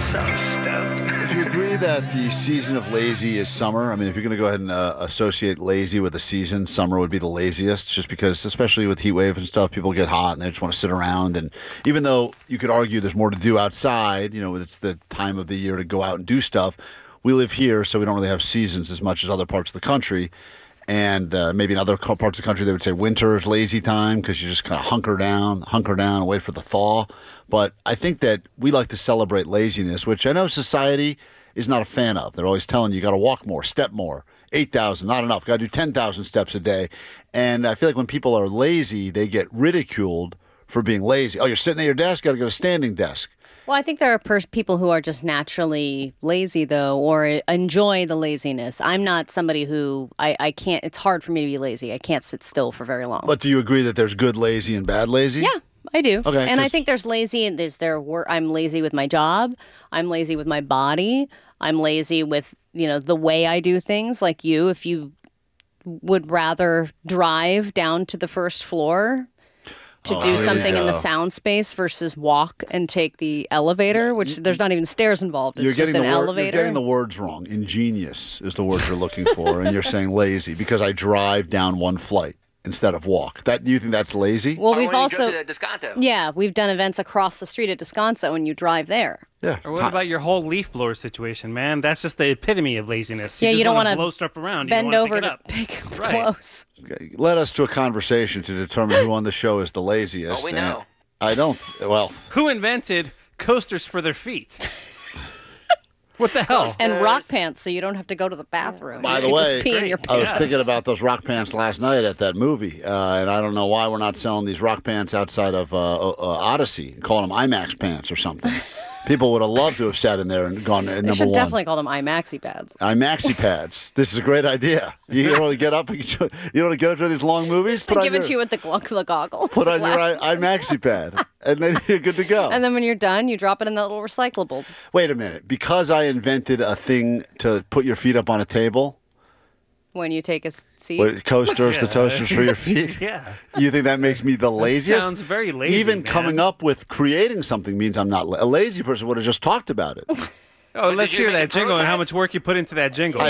So stoked. Would you agree that the season of lazy is summer? I mean, if you're going to go ahead and associate lazy with the season, summer would be the laziest, just because, especially with heat wave and stuff, people get hot and they just want to sit around. And even though you could argue there's more to do outside, you know, it's the time of the year to go out and do stuff. We live here, so we don't really have seasons as much as other parts of the country. And maybe in other parts of the country, they would say winter is lazy time because you just kind of hunker down, and wait for the thaw. But I think that we like to celebrate laziness, which I know society is not a fan of. They're always telling you got to walk more, step more, 8,000, not enough. Got to do 10,000 steps a day. And I feel like when people are lazy, they get ridiculed for being lazy. Oh, you're sitting at your desk, got to get a standing desk. Well, I think there are people who are just naturally lazy, though, or enjoy the laziness. I'm not somebody who I can't. It's hard for me to be lazy. I can't sit still for very long. But do you agree that there's good lazy and bad lazy? Yeah, I do. Okay, and I think there's lazy and I'm lazy with my job. I'm lazy with my body. I'm lazy with, the way I do things. Like you, if you would rather drive down to the first floor to do something in the sound space versus walk and take the elevator, which there's not even stairs involved. It's just an elevator. You're getting the words wrong. Ingenious is the word you're looking for, and you're saying lazy because I drive down one flight instead of walk. Do you think that's lazy? Well, we've also to the Descanso. Yeah, we've done events across the street at Descanso, and you drive there. Yeah. Or what about your whole leaf blower situation, man? That's just the epitome of laziness. You don't want to blow stuff around. Bend over to pick close. Okay. Led us to a conversation to determine who on the show is the laziest. Oh, we know. I don't. Well, who invented coasters for their feet? What the hell? And rock pants, so you don't have to go to the bathroom. By the you way, just pee in your pants. I was thinking about those rock pants last night at that movie, and I don't know why we're not selling these rock pants outside of Odyssey, calling them IMAX pants or something. People would have loved to have sat in there and gone number one. They should definitely call them iMaxi pads. iMaxi pads. This is a great idea. You don't want to get up. You don't want to get up to these long movies. Give it to you with the goggles. Put on your iMaxi pad, and then you're good to go. And then when you're done, you drop it in that little recyclable. Wait a minute. Because I invented a thing to put your feet up on a table. When you take a seat? The toasters for your feet? Yeah. You think that makes me the laziest? That sounds very lazy, Even man. coming up with creating something means I'm not a lazy person would have just talked about it. Oh, let's hear that jingle and how much work you put into that jingle.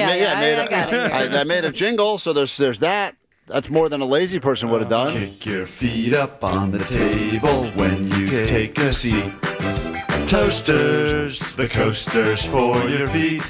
I made a jingle, so there's that. That's more than a lazy person would have done. Kick your feet up on the table when you take a seat. Toasters, the coasters for your feet.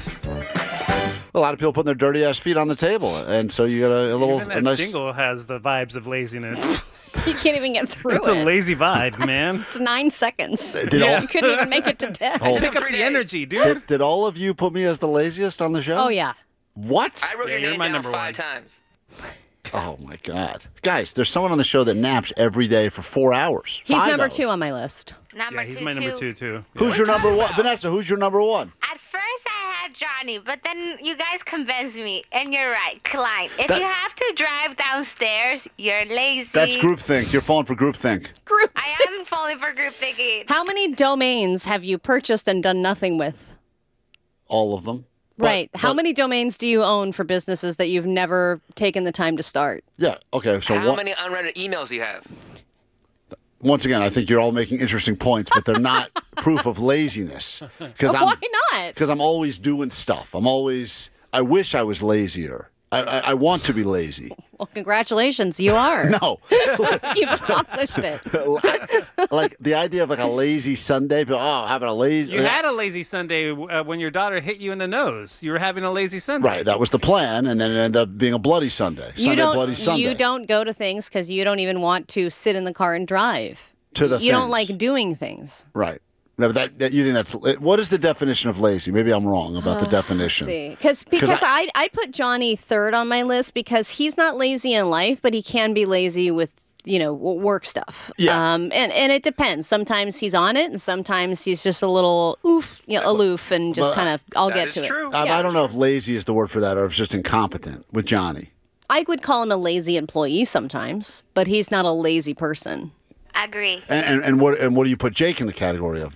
A lot of people putting their dirty ass feet on the table, and so you got Even that jingle has the vibes of laziness. You can't even get through It's a lazy vibe, man. It's 9 seconds. You couldn't even make it to 10. Pick up the energy, dude. Did all of you put me as the laziest on the show? Oh, yeah. What? I wrote your name down 5 times. Oh, my God. Guys, there's someone on the show that naps every day for 4 hours. He's number 2 on my list. He's my number 2, too. Who's your number 1? Vanessa, who's your number 1? At first, I had Johnny, but then you guys convinced me, and you're right, Klein. If you have to drive downstairs, you're lazy. That's groupthink. You're falling for groupthink. I am falling for group thinking. How many domains have you purchased and done nothing with? All of them. Right. How many domains do you own for businesses that you've never taken the time to start? Yeah. Okay. So how many unread emails do you have? Once again, I think you're all making interesting points, but they're not proof of laziness. Why not? Because I'm always doing stuff. I wish I was lazier. I want to be lazy. Well, congratulations, you are. No. You've accomplished it. Like the idea of like a lazy Sunday, having a lazy... You had a lazy Sunday when your daughter hit you in the nose. You were having a lazy Sunday. Right, that was the plan, and then it ended up being a bloody Sunday. Bloody Sunday. You don't go to things because you don't even want to sit in the car and drive. You don't like doing things. Right. No, you think that's... What is the definition of lazy? Maybe I'm wrong about the definition. Because I put Johnny 3rd on my list because he's not lazy in life, but he can be lazy with, work stuff. Yeah. And it depends. Sometimes he's on it, and sometimes he's just a little aloof and just kind of, I'll get to it. True. I don't know if lazy is the word for that or if it's just incompetent with Johnny. I would call him a lazy employee sometimes, but he's not a lazy person. Agree. And what do you put Jake in the category of then?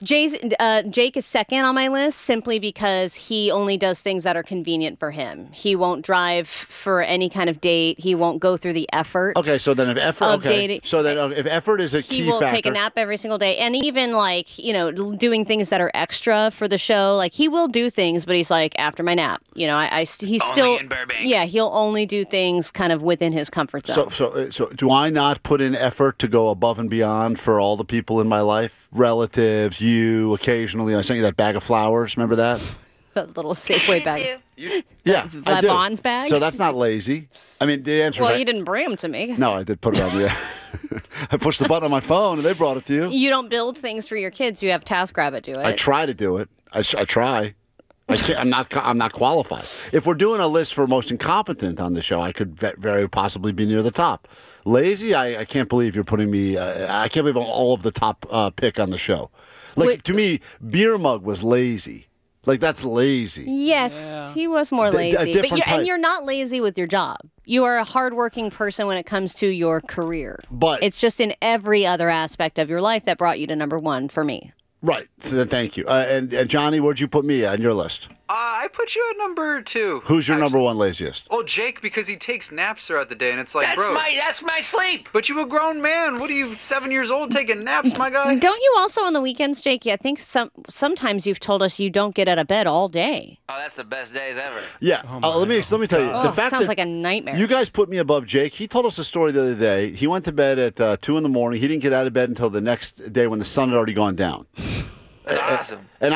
Jake is second on my list simply because he only does things that are convenient for him. He won't drive for any kind of date. He won't go through the effort. Okay, so then if effort, dating. So then if effort is a key he will factor, take a nap every single day, and even like doing things that are extra for the show. Like he will do things, but he's like after my nap. He's still in Burbank. Yeah, he'll only do things kind of within his comfort zone. So do I not put in effort to go above and beyond for all the people in my life, relatives, you? Occasionally, I sent you that bag of flowers. Remember that? That little Safeway bag. Yeah, I do. Vons bag. So that's not lazy. I mean, the answer. Well, you didn't bring them to me. No, I did put it on. Yeah, I pushed the button on my phone and they brought it to you. You don't build things for your kids. You have TaskRabbit do it. I try to do it. I try. I can't, I'm not qualified. If we're doing a list for most incompetent on the show, I could very possibly be near the top. Lazy, I can't believe you're putting me. I can't believe I'm all of the top pick on the show. To me, Beer Mug was lazy. Like that's lazy. Yes, he was more lazy. And you're not lazy with your job. You are a hardworking person when it comes to your career. But it's just in every other aspect of your life that brought you to number one for me. Right. Thank you. And Johnny, where'd you put me on your list? I put you at number 2. Who's your number one laziest? Oh, Jake, because he takes naps throughout the day, and it's like, that's my sleep. But you a grown man. What are you, 7 years old, taking naps, my guy? Don't you also on the weekends, Jake? I think sometimes you've told us you don't get out of bed all day. Oh, that's the best days ever. Yeah. Let me tell you. The fact sounds that like a nightmare. You guys put me above Jake. He told us a story the other day. He went to bed at 2 in the morning. He didn't get out of bed until the next day when the sun had already gone down. That's awesome. And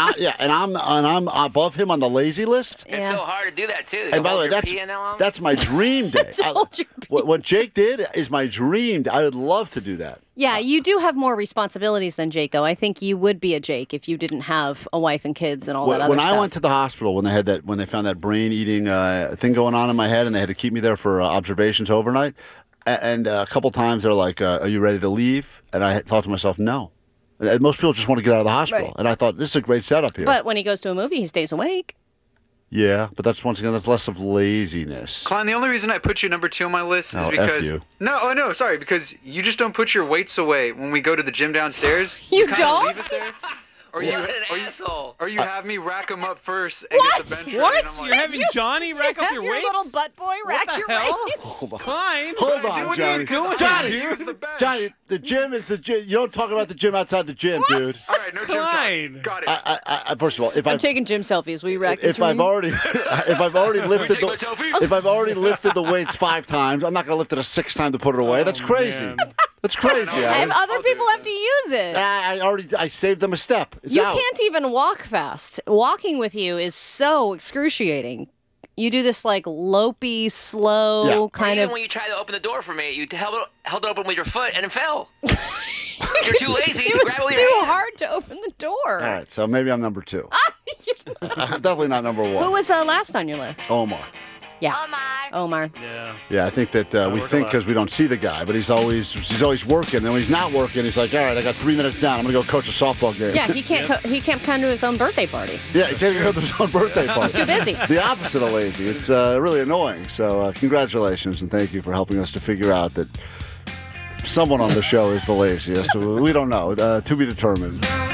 I'm above him on the lazy list. It's so hard to do that too. And by the way, that's my dream day. What Jake did is my dream day. I would love to do that. Yeah, you do have more responsibilities than Jake, though. I think you would be a Jake if you didn't have a wife and kids and all that other stuff. When I stuff. went to the hospital, when they found that brain eating thing going on in my head, and they had to keep me there for observations overnight, and a couple times they're like, "Are you ready to leave?" And I thought to myself, "No." And most people just want to get out of the hospital. Right. And I thought, this is a great setup here. But when he goes to a movie, he stays awake. Yeah, but that's that's less of laziness. Klein, the only reason I put you number 2 on my list is because... F you. No, sorry, because you just don't put your weights away when we go to the gym downstairs. You don't? Leave it there. Or you have me rack them up first and what? get the bench ready. What? Like, You're having Johnny rack up your weights? Your little butt boy rack your weights? Hold on, Johnny. Johnny, the gym is the gym. You don't talk about the gym outside the gym, dude. All right, no gym talk. Got it. I first of all, I'm taking gym selfies. Will you rack this if I've already lifted the weights 5 times, I'm not going to lift it a 6th time to put it away. That's crazy. Man. That's crazy. And other people have to use it. I saved them a step. It's you out. can't even walk fast. Walking with you is so excruciating. You do this like lopey, slow kind of. When you tried to open the door for me, you held it open with your foot and it fell. You're too lazy to grab it with your hand. It was too hard to open the door. All right, so maybe I'm number 2. Definitely not number 1. Who was last on your list? Omar. Yeah. Omar. Yeah, I think that we think because we don't see the guy, but he's always working. And when he's not working, he's like, all right, I got 3 minutes down. I'm gonna go coach a softball game. Yeah, he can't come to his own birthday party. Yeah, he can't even go to his own birthday party. He's too busy. The opposite of lazy. It's really annoying. So congratulations and thank you for helping us to figure out that someone on the show is the laziest. We don't know. To be determined.